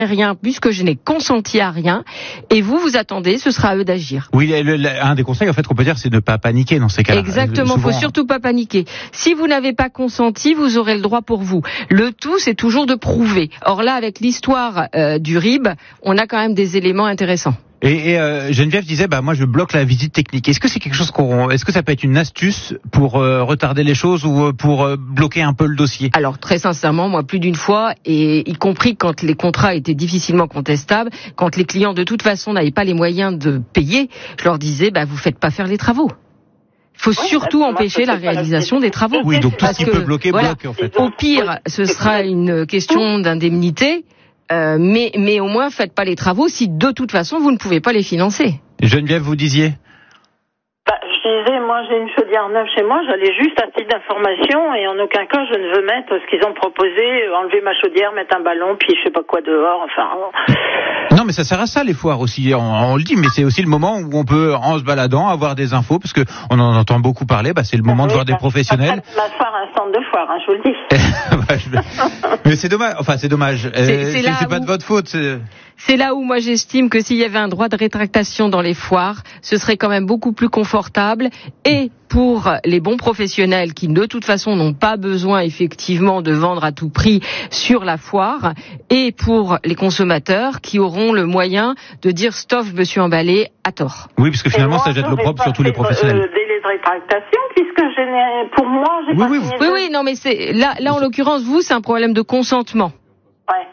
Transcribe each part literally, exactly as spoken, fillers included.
rien puisque je n'ai consenti à rien. Et vous, vous attendez, ce sera à eux d'agir. Oui, le, le, un des conseils en fait qu'on peut dire, c'est de ne pas paniquer dans ces cas-là. Exactement, il faut surtout pas paniquer. Si vous n'avez pas consenti, vous aurez le droit pour vous. Le tout, c'est toujours de prouver. Or là, avec l'histoire euh, du R I B, on a quand même des éléments intéressants. Et, et euh, Geneviève disait, bah moi je bloque la visite technique. Est-ce que c'est quelque chose qu'on, est-ce que ça peut être une astuce pour euh, retarder les choses ou pour euh, bloquer un peu le dossier? Alors très sincèrement, moi plus d'une fois, et y compris quand les contrats étaient difficilement contestables, quand les clients de toute façon n'avaient pas les moyens de payer, je leur disais, bah vous faites pas faire les travaux. Il faut oui, surtout empêcher la réalisation des travaux. Oui, donc tout ce qui peut bloquer voilà, bloque en fait. Au pire, ce sera une question d'indemnité. Euh, mais, mais au moins, faites pas les travaux si de toute façon vous ne pouvez pas les financer. Geneviève, vous disiez? Bah, je disais, moi j'ai une chaudière neuve chez moi, j'allais juste à titre d'information et en aucun cas je ne veux mettre ce qu'ils ont proposé, enlever ma chaudière, mettre un ballon, puis je sais pas quoi dehors, enfin... Non mais ça sert à ça les foires aussi, on, on le dit, mais c'est aussi le moment où on peut, en se baladant, avoir des infos, parce que on en entend beaucoup parler, bah c'est le moment oui, de voir des professionnels. Ma foire, un centre de foire, hein, je vous le dis. bah, je... Mais c'est dommage, enfin c'est dommage, c'est, euh, c'est, c'est, c'est pas où... de votre faute. C'est... C'est là où moi j'estime que s'il y avait un droit de rétractation dans les foires, ce serait quand même beaucoup plus confortable et pour les bons professionnels qui de toute façon n'ont pas besoin effectivement de vendre à tout prix sur la foire et pour les consommateurs qui auront le moyen de dire stop, je me suis emballé à tort. Oui, parce que finalement moi, ça jette l'opprobre sur tous les professionnels. Euh, délai de rétractation puisque je n'ai, pour moi j'ai oui, pas oui, signé oui, de... oui, non mais c'est là, là en l'occurrence vous c'est un problème de consentement. Ouais.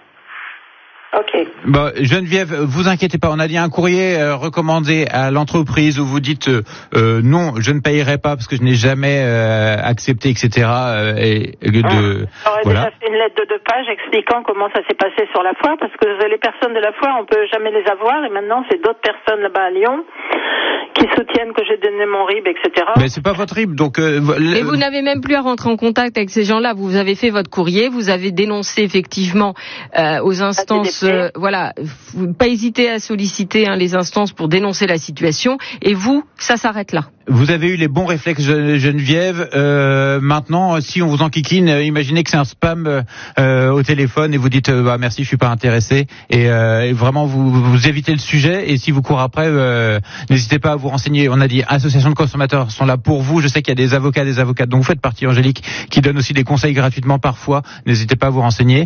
Ok. Bon, Geneviève, vous inquiétez pas, on a dit un courrier euh, recommandé à l'entreprise où vous dites euh, euh, non, je ne payerai pas parce que je n'ai jamais euh, accepté, et cetera. Euh, et, et de, mmh. J'aurais voilà. déjà fait une lettre de deux pages expliquant comment ça s'est passé sur la foire parce que les personnes de la foire, on peut jamais les avoir et maintenant c'est d'autres personnes là-bas à Lyon qui soutiennent que j'ai donné mon R I B, et cetera. Mais c'est pas votre R I B, donc... Euh, Mais vous n'avez même plus à rentrer en contact avec ces gens-là. Vous avez fait votre courrier, vous avez dénoncé effectivement euh, aux instances... Euh, voilà, pas hésiter à solliciter hein, les instances pour dénoncer la situation. Et vous, ça s'arrête là. Vous avez eu les bons réflexes, Geneviève. Euh, maintenant, si on vous enquiquine, imaginez que c'est un spam euh, au téléphone et vous dites euh, bah, merci, je suis pas intéressé. Et, euh, et vraiment, vous, vous évitez le sujet. Et si vous courez après, euh, n'hésitez pas à vous renseigner. On a dit associations de consommateurs sont là pour vous. Je sais qu'il y a des avocats, des avocates dont vous faites partie, Angélique, qui donnent aussi des conseils gratuitement parfois. N'hésitez pas à vous renseigner.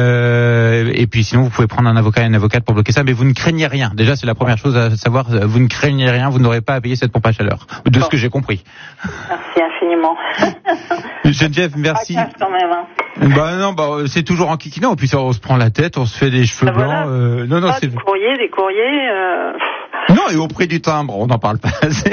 Euh, et puis sinon, vous pouvez prendre un avocat et une avocate pour bloquer ça. Mais vous ne craignez rien. Déjà, c'est la première chose à savoir. Vous ne craignez rien. Vous n'aurez pas à payer cette pompe à chaleur. De bon. Ce que j'ai compris. Merci infiniment. Geneviève, merci. Quand même, hein. Bah non, bah c'est toujours en kikinant. Puis on se prend la tête, on se fait des cheveux bah voilà. blancs. Euh, non, non, ah, c'est des courriers, des courriers. Euh... Non, et au prix du timbre, on n'en parle pas assez.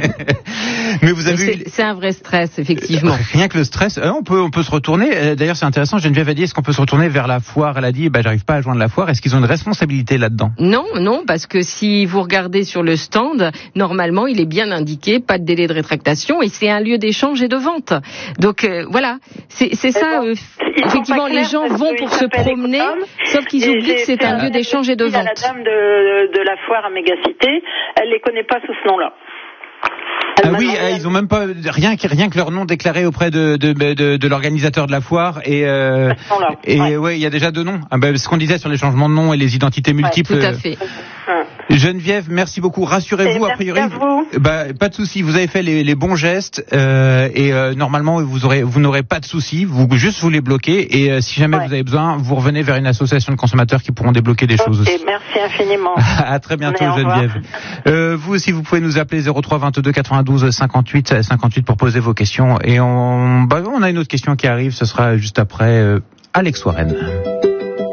Mais vous avez. Mais c'est, eu... c'est un vrai stress, effectivement. Rien que le stress. Euh, on peut, on peut se retourner. D'ailleurs, c'est intéressant. Geneviève a dit, est-ce qu'on peut se retourner vers la foire? Elle a dit, bah, j'arrive pas à joindre la foire. Est-ce qu'ils ont une responsabilité là-dedans? Non, non, parce que si vous regardez sur le stand, normalement, il est bien indiqué, pas de délai de rétractation, et c'est un lieu d'échange et de vente. Donc euh, voilà, c'est, c'est ça. Bon, euh, effectivement, les gens vont pour se promener, sauf qu'ils oublient que c'est un lieu d'échange et de vente. La dame de, de la foire à Mégacité, elle les connaît pas sous ce nom-là. Ah oui, euh, ils ont même pas rien que rien que leur nom déclaré auprès de de de, de l'organisateur de la foire et euh, et ouais, ouais, il y a déjà deux noms. Ah ben, ce qu'on disait sur les changements de nom et les identités multiples. Ouais, tout à fait. Geneviève, merci beaucoup. Rassurez-vous, et a priori, à vous. Bah, pas de souci. Vous avez fait les, les bons gestes euh, et euh, normalement vous aurez, vous n'aurez pas de souci. Vous juste vous les bloquez et euh, si jamais ouais. vous avez besoin, vous revenez vers une association de consommateurs qui pourront débloquer des okay, choses aussi. Merci infiniment. À très bientôt, Geneviève. Euh, vous aussi, vous pouvez nous appeler zéro trois vingt-deux quatre-vingt-douze cinquante-huit cinquante-huit pour poser vos questions et on, bah, on a une autre question qui arrive. Ce sera juste après euh, Alex Warren.